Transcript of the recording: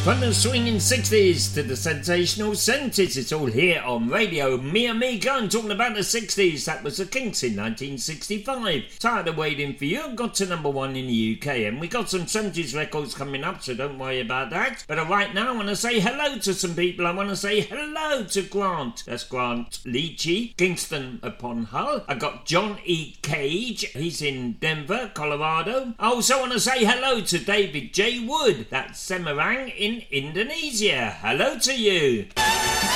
From the swinging 60s to the sensational 70s, it's all here on Radio Me Amiga. I'm talking about the 60s. That was the Kinks in 1965. Tired of waiting for you. Got to number one in the UK. And we got some 70s records coming up, so don't worry about that. But right now, I want to say hello to some people. I want to say hello to Grant. That's Grant Leachy, Kingston upon Hull. I got John E. Cage. He's in Denver, Colorado. I also want to say hello to David J. Wood. That's Semarang in Indonesia. Hello to you.